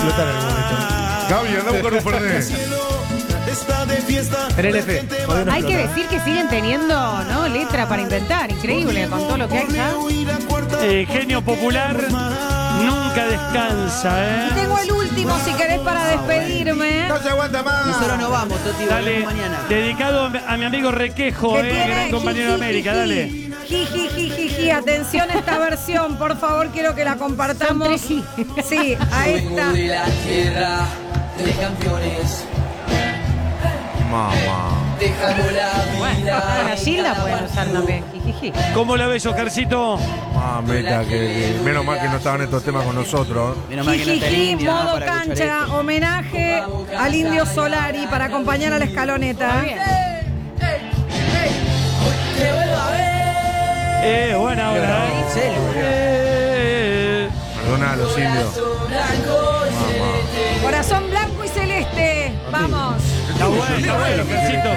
explotar en algún momento. Gaby, anda a buscar un Fernet. Tenerife, podría no Hay que explotar. decir que siguen teniendo, ¿no?, letra para inventar. Increíble con todo lo que hay ya. Genio popular nunca descansa, Y tengo el último, si querés, para despedirme. No se aguanta más. Nosotros nos vamos, Toti, Dale, volvemos mañana. dedicado a mi amigo Requejo, Que tiene gran compañero de América, dale. Jiji, atención a esta versión, por favor, quiero que la compartamos. Sí, a esta. De la tierra de campeones. Mamá. Dejamos la vida. La Gilda pueden usar también. Jiji. ¿Cómo la ves, Oscarcito? Mamita, que menos mal que no estaban estos temas con nosotros. Menos mal que no está el Jiji, indio, ¿no? modo Para escuchar cancha, esto. homenaje al Indio Solari para acompañar a la escaloneta. Te vuelvo a ver. Buena hora, Perdona a los indios. Corazón blanco y celeste. Vamos. Está bueno, Oscarcito.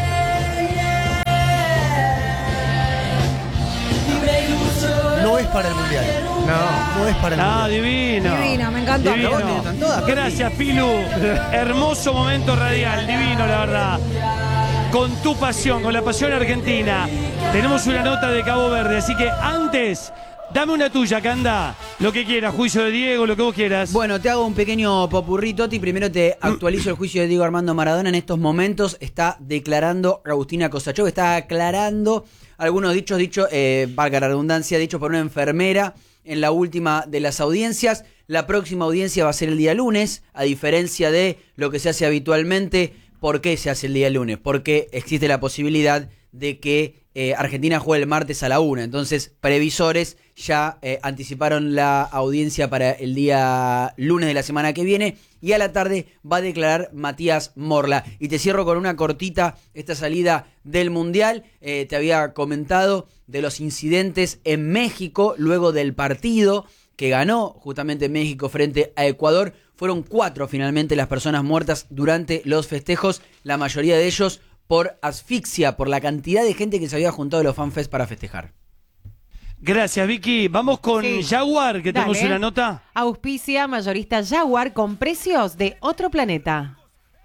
No es para el mundial. No es para el Ah, mundial. divino. Divino, me encantó. Divino. Pero vos tenés todas, Gracias, Pilu. Hermoso momento radial, divino, la verdad. Con tu pasión, con la pasión argentina. Tenemos una nota de Cabo Verde, así que antes, dame una tuya, Canda. Lo que quieras, juicio de Diego, lo que vos quieras. Bueno, te hago un pequeño popurrí, Toti. Primero te actualizo el juicio de Diego Armando Maradona. En estos momentos está declarando Agustina Kosachov, está aclarando algunos dichos, valga la redundancia, dichos por una enfermera en la última de las audiencias. La próxima audiencia va a ser el día lunes, a diferencia de lo que se hace habitualmente. ¿Por qué se hace el día lunes? Porque existe la posibilidad de que Argentina juegue el martes a la 1. Entonces, previsores ya anticiparon la audiencia para el día lunes de la semana que viene. Y a la tarde va a declarar Matías Morla. Y te cierro con una cortita, esta salida del Mundial. Te había comentado de los incidentes en México luego del partido que ganó justamente México frente a Ecuador. Fueron 4 finalmente las personas muertas durante los festejos, la mayoría de ellos por asfixia, por la cantidad de gente que se había juntado a los FanFest para festejar. Gracias, Vicky. Vamos con Sí. Jaguar, que tenemos Dale. una nota. Auspicia mayorista Jaguar con precios de otro planeta.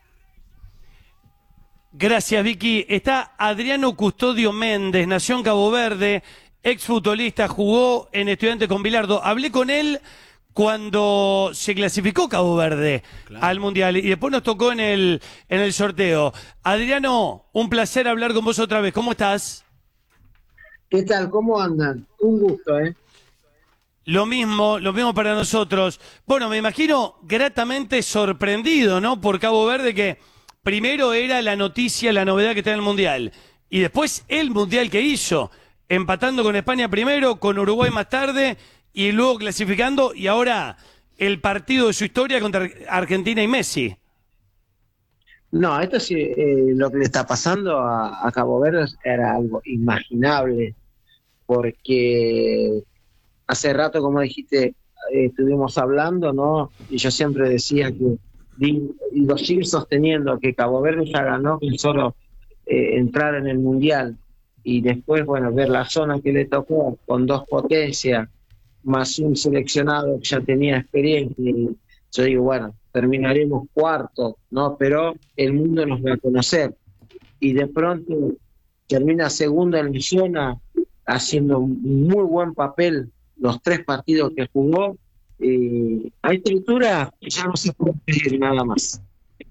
Gracias, Vicky. Está Adriano Custodio Méndez, nació en Cabo Verde, exfutbolista, jugó en Estudiantes con Bilardo. Hablé con él cuando se clasificó Cabo Verde al Mundial y después nos tocó en el sorteo. Adriano, un placer hablar con vos otra vez. ¿Cómo estás? ¿Qué tal? ¿Cómo andan? Un gusto, ¿eh? Lo mismo para nosotros. Bueno, me imagino gratamente sorprendido, ¿no? Por Cabo Verde, que primero era la noticia, la novedad que está en el Mundial. Y después el Mundial que hizo, empatando con España primero, con Uruguay más tarde, y luego clasificando, y ahora el partido de su historia contra Argentina y Messi. No, esto sí, lo que le está pasando a Cabo Verde era algo imaginable, porque hace rato, como dijiste, estuvimos hablando, ¿no? Y yo siempre decía que iba a seguir sosteniendo que Cabo Verde ya ganó con solo entrar en el Mundial, y después, bueno, ver la zona que le tocó con 2 potencias, más un seleccionado que ya tenía experiencia, y yo digo, bueno, terminaremos cuarto, ¿no? Pero el mundo nos va a conocer. Y de pronto termina segunda en la zona, haciendo un muy buen papel los 3 partidos que jugó. A esta altura ya no se puede pedir nada más.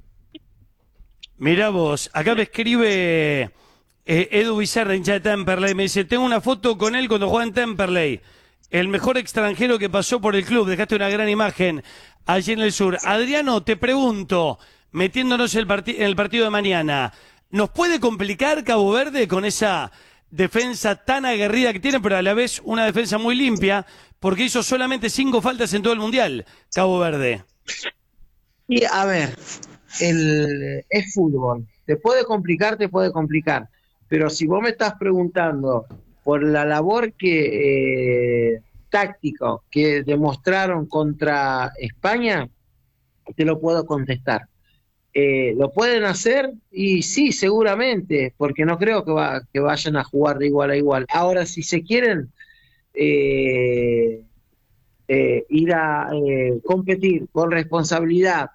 Mirá vos, acá me escribe Edu Bizarra, hincha de Temperley, me dice, tengo una foto con él cuando jugaba en Temperley. El mejor extranjero que pasó por el club, dejaste una gran imagen allí en el sur. Adriano, te pregunto, metiéndonos en el partido de mañana, ¿nos puede complicar Cabo Verde con esa defensa tan aguerrida que tiene, pero a la vez una defensa muy limpia, porque hizo solamente 5 faltas en todo el Mundial, Cabo Verde? Y a ver, es fútbol. Te puede complicar, pero si vos me estás preguntando por la labor táctico que demostraron contra España, te lo puedo contestar. ¿Lo pueden hacer? Y sí, seguramente, porque no creo que vayan a jugar de igual a igual. Ahora, si se quieren ir a competir con responsabilidad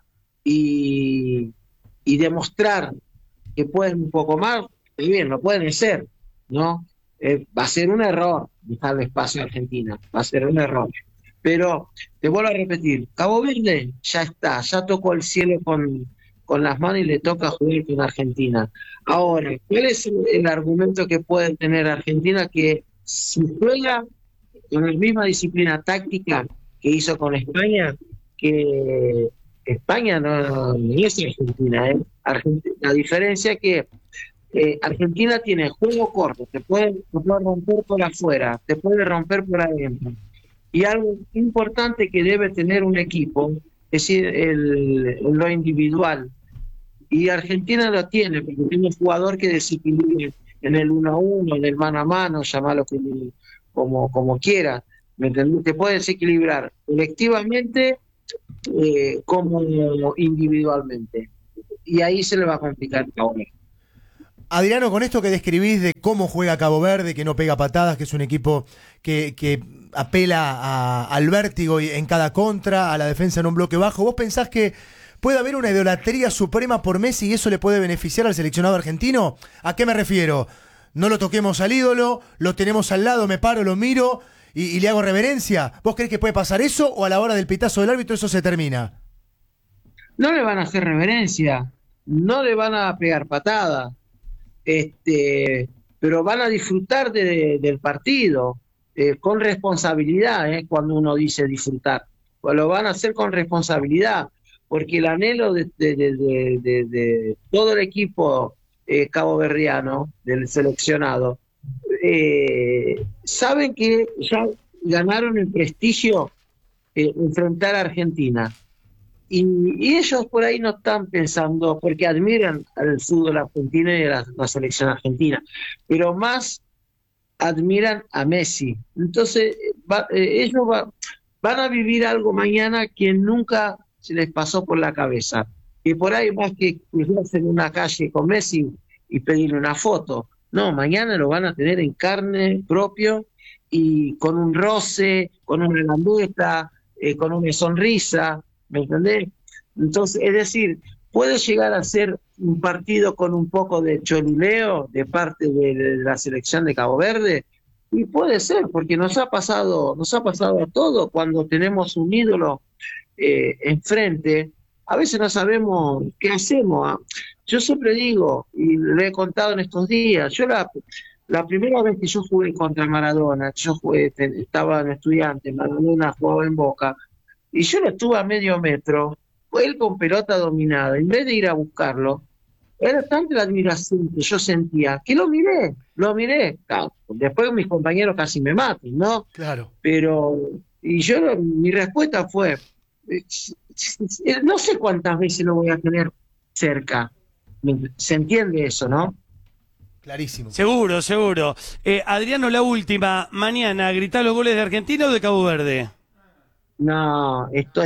y demostrar que pueden un poco más, y bien, lo pueden ser, ¿no? Va a ser un error dejarle espacio a Argentina, va a ser un error. Pero te vuelvo a repetir, Cabo Verde ya está, ya tocó el cielo con las manos y le toca jugar con Argentina. Ahora, ¿cuál es el argumento que puede tener Argentina? Que si juega con la misma disciplina táctica que hizo con España, que España no es Argentina, ¿eh? La diferencia es que Argentina tiene juego corto, te puede romper por afuera, te puede romper por adentro. Y algo importante que debe tener un equipo es lo individual. Y Argentina lo tiene, porque tiene un jugador que desequilibra en el 1-1, en el mano a mano, llamalo como quiera, ¿me entendés? Te puede desequilibrar colectivamente como individualmente. Y ahí se le va a complicar ahora. Adriano, con esto que describís de cómo juega Cabo Verde, que no pega patadas, que es un equipo que apela al vértigo en cada contra, a la defensa en un bloque bajo, ¿vos pensás que puede haber una idolatría suprema por Messi y eso le puede beneficiar al seleccionado argentino? ¿A qué me refiero? No lo toquemos al ídolo, lo tenemos al lado, me paro, lo miro y le hago reverencia. ¿Vos creés que puede pasar eso o a la hora del pitazo del árbitro eso se termina? No le van a hacer reverencia, no le van a pegar patada, pero van a disfrutar del partido con responsabilidad, cuando uno dice disfrutar, pues lo van a hacer con responsabilidad, porque el anhelo de todo el equipo caboverdiano, del seleccionado, saben que ya ganaron el prestigio enfrentar a Argentina. Y ellos por ahí no están pensando, porque admiran al fútbol argentino y a la selección argentina, pero más admiran a Messi. Entonces, ellos van a vivir algo mañana que nunca se les pasó por la cabeza. Y por ahí más que cruzarse en una calle con Messi y pedirle una foto. No, mañana lo van a tener en carne propio y con un roce, con una gambeta, con una sonrisa. ¿Me entendés? Entonces, es decir, puede llegar a ser un partido con un poco de choluleo de parte de la selección de Cabo Verde, y puede ser, porque nos ha pasado a todos cuando tenemos un ídolo enfrente, a veces no sabemos qué hacemos. Yo siempre digo, y lo he contado en estos días, yo la primera vez que yo jugué contra Maradona, estaba en Estudiantes, Maradona jugaba en Boca, y yo lo estuve a medio metro, él con pelota dominada, en vez de ir a buscarlo, era tanta la admiración que yo sentía, que lo miré. Claro, después mis compañeros casi me matan, ¿no? Claro. Pero, mi respuesta fue, no sé cuántas veces lo voy a tener cerca. ¿Se entiende eso, no? Clarísimo. Seguro. Adriano, la última. Mañana, ¿gritá los goles de Argentina o de Cabo Verde? No,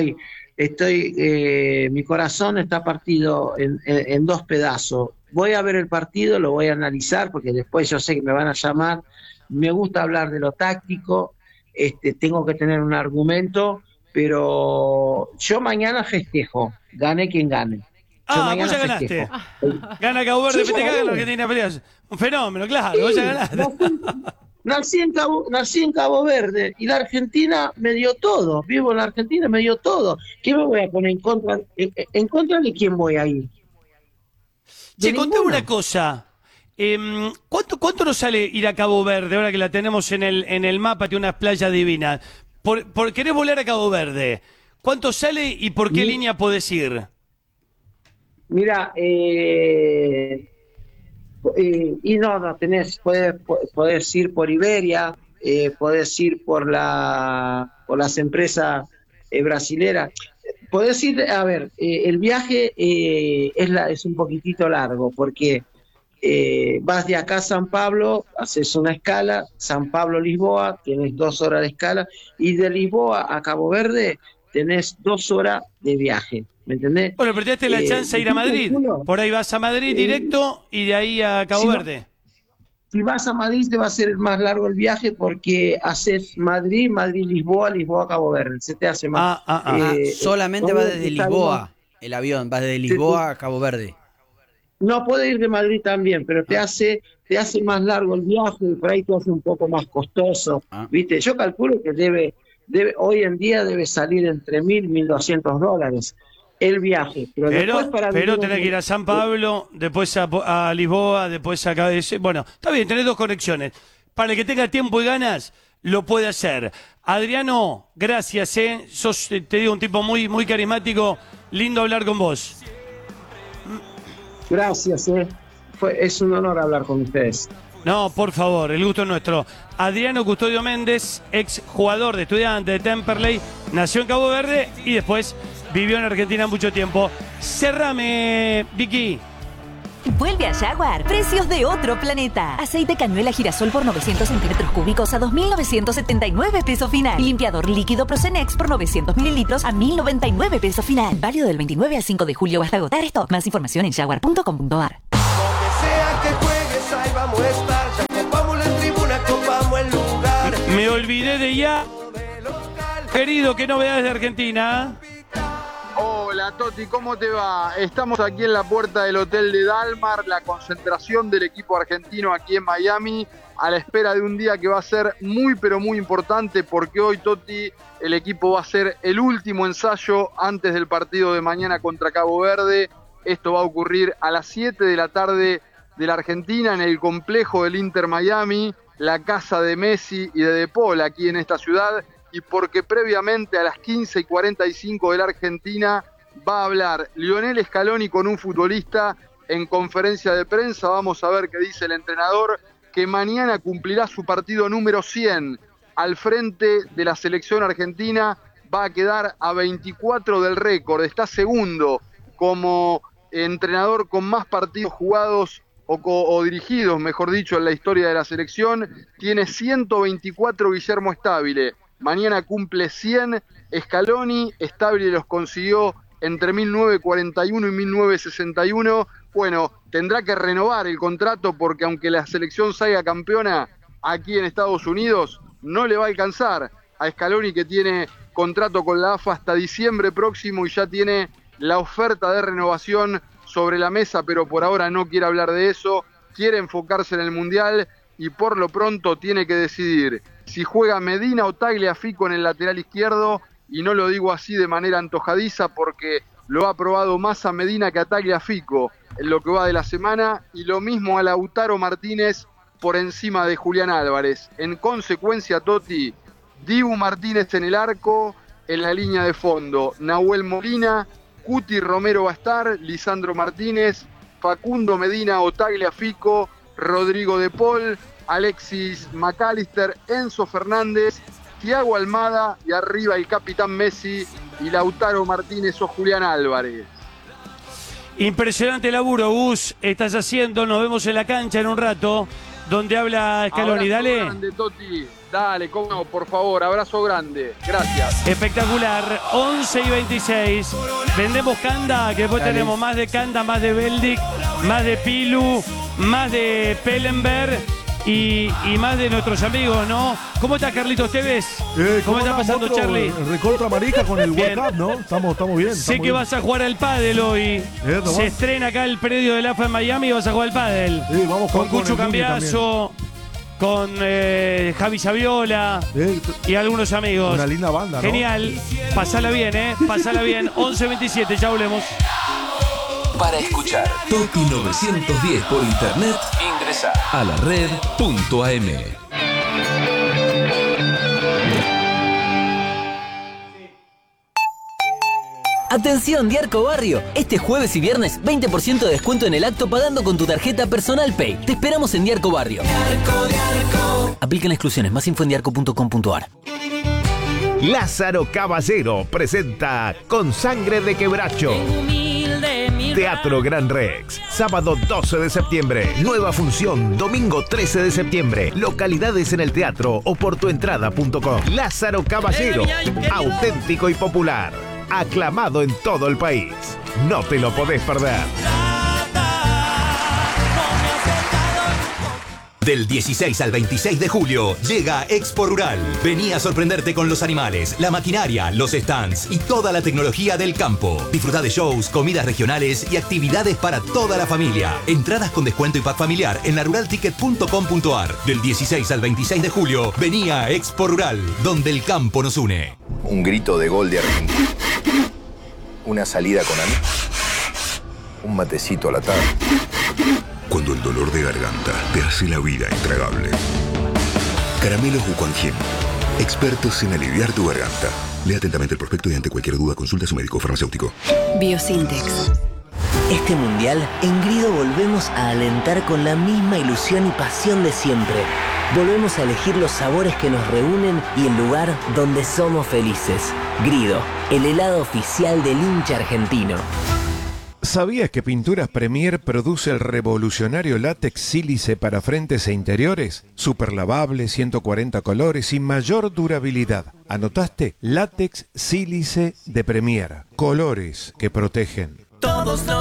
mi corazón está partido en dos pedazos. Voy a ver el partido, lo voy a analizar, porque después yo sé que me van a llamar. Me gusta hablar de lo táctico, tengo que tener un argumento, pero yo mañana festejo, gane quien gane. Vos ya ganaste. Gana Cabo Verde, Sí, festeja, gana Argentina, peleas. Un fenómeno, claro, vos ya ganaste. Nací en Cabo Verde y la Argentina me dio todo. Vivo en la Argentina, me dio todo. ¿Qué me voy a poner en contra? ¿En contra de quién voy a ir? Che, contame una cosa. ¿Cuánto nos sale ir a Cabo Verde ahora que la tenemos en el mapa? Tiene unas playas divinas. Por querés volar a Cabo Verde, ¿cuánto sale y por qué línea podés ir? Mira, podés ir por Iberia, podés ir por las empresas brasileras, podés ir, a ver, el viaje es un poquitito largo, porque vas de acá a San Pablo, haces una escala, San Pablo-Lisboa, tenés 2 horas de escala, y de Lisboa a Cabo Verde tenés 2 horas de viaje. ¿Me entendés? Bueno, pero te diste la chance de ir a Madrid. Por ahí vas a Madrid directo y de ahí a Cabo Verde. Si vas a Madrid te va a ser más largo el viaje porque haces Madrid, Lisboa, Lisboa, Cabo Verde. Se te hace más. Solamente va desde Lisboa el avión, va desde Lisboa a Cabo Verde. No, puede ir de Madrid también, pero te hace más largo el viaje y por ahí te hace un poco más costoso. ¿Viste? Yo calculo que hoy en día debe salir entre $1.000 y $1.200 el viaje. Pero tenés que ir a San Pablo, después a Lisboa, después a KBC. Bueno, está bien, tenés 2 conexiones. Para el que tenga tiempo y ganas, lo puede hacer. Adriano, gracias, sos, te digo, un tipo muy, muy carismático. Lindo hablar con vos. Gracias, es un honor hablar con ustedes. No, por favor, el gusto es nuestro. Adriano Custodio Méndez, ex jugador de Estudiantes de Temperley, nació en Cabo Verde y después vivió en Argentina mucho tiempo. Cerrame, Vicky. Vuelve a Jaguar. Precios de otro planeta. Aceite cañuela girasol por 900 centímetros cúbicos a 2.979 pesos final. Limpiador líquido Procenex por 900 mililitros a 1.099 pesos final. Válido del 29 al 5 de julio hasta agotar stock. Más información en jaguar.com.ar. Donde sea que juegues, ahí vamos a estar. Ya copamos la tribuna, copamos el lugar. Me olvidé de ya. Querido, ¿qué novedades de Argentina? Hola Toti, ¿cómo te va? Estamos aquí en la puerta del hotel de Dalmar, la concentración del equipo argentino aquí en Miami, a la espera de un día que va a ser muy pero muy importante, porque hoy, Toti, el equipo va a hacer el último ensayo antes del partido de mañana contra Cabo Verde. Esto va a ocurrir a las 7 de la tarde de la Argentina en el complejo del Inter Miami, la casa de Messi y de Paul aquí en esta ciudad. Y porque previamente a las 15:45 de la Argentina va a hablar Lionel Scaloni con un futbolista en conferencia de prensa. Vamos a ver qué dice el entrenador, que mañana cumplirá su partido número 100 al frente de la selección argentina. Va a quedar a 24 del récord, está segundo como entrenador con más partidos jugados o dirigidos, mejor dicho, en la historia de la selección. Tiene 124 Guillermo Stabile. Mañana cumple 100 Scaloni. Stabile los consiguió entre 1941 y 1961. Bueno, tendrá que renovar el contrato porque aunque la selección salga campeona aquí en Estados Unidos, no le va a alcanzar a Scaloni, que tiene contrato con la AFA hasta diciembre próximo y ya tiene la oferta de renovación sobre la mesa, pero por ahora no quiere hablar de eso, quiere enfocarse en el Mundial y por lo pronto tiene que decidir si juega Medina o Tagliafico en el lateral izquierdo, y no lo digo así de manera antojadiza porque lo ha probado más a Medina que a Tagliafico en lo que va de la semana, y lo mismo a Lautaro Martínez por encima de Julián Álvarez. En consecuencia, Toti, Dibu Martínez en el arco, en la línea de fondo Nahuel Molina, Cuti Romero va a estar, Lisandro Martínez, Facundo Medina o Tagliafico, Rodrigo de Paul, Alexis McAllister, Enzo Fernández, Thiago Almada y arriba el capitán Messi y Lautaro Martínez o Julián Álvarez. Impresionante laburo, Gus, estás haciendo. Nos vemos en la cancha en un rato, donde habla Scaloni. Dale. Grande, Toti. Dale, cómo no, por favor, abrazo grande. Gracias. Espectacular. 11:26. Vendemos Canda, que después tenemos más de Canda, más de Beldic, más de Pilu, más de Pellenberg y más de nuestros amigos, ¿no? ¿Cómo está Carlitos Tevez? ¿Cómo está pasando, Charlie? Recontra marica con el World Cup, ¿no? Estamos bien. Sé que vas a jugar al pádel hoy. Se estrena acá el predio del AFA en Miami y vas a jugar al pádel. Sí, vamos con Cucho Cambiazo, con Javi Saviola y algunos amigos. Una linda banda, ¿no? Genial. Pasala bien, pasala bien. 11:27, ya volvemos. Para escuchar Toti 910 por internet, ingresa a la red.am. Atención, Diarco Barrio. Este jueves y viernes, 20% de descuento en el acto pagando con tu tarjeta Personal Pay. Te esperamos en Diarco Barrio. Diarco. Aplican exclusiones. Más info en diarco.com.ar. Lázaro Caballero presenta Con Sangre de Quebracho. Teatro Gran Rex, sábado 12 de septiembre, nueva función, domingo 13 de septiembre, localidades en el teatro o por tuentrada.com. Lázaro Caballero, auténtico y popular, aclamado en todo el país. No te lo podés perder. Del 16 al 26 de julio llega Expo Rural. Vení a sorprenderte con los animales, la maquinaria, los stands y toda la tecnología del campo. Disfrutá de shows, comidas regionales y actividades para toda la familia. Entradas con descuento y pack familiar en laruralticket.com.ar. Del 16 al 26 de julio, vení a Expo Rural, donde el campo nos une. Un grito de gol de Argentina. Una salida con amigos. Un matecito a la tarde. Cuando el dolor de garganta te hace la vida intragable. Caramelos Wuquanjin. Expertos en aliviar tu garganta. Lea atentamente el prospecto y ante cualquier duda consulta a su médico farmacéutico. Biosintex. Este mundial, en Grido volvemos a alentar con la misma ilusión y pasión de siempre. Volvemos a elegir los sabores que nos reúnen y el lugar donde somos felices. Grido, el helado oficial del hincha argentino. ¿Sabías que Pinturas Premier produce el revolucionario látex sílice para frentes e interiores? Super lavable, 140 colores y mayor durabilidad. ¿Anotaste? Látex sílice de Premier. Colores que protegen. Todos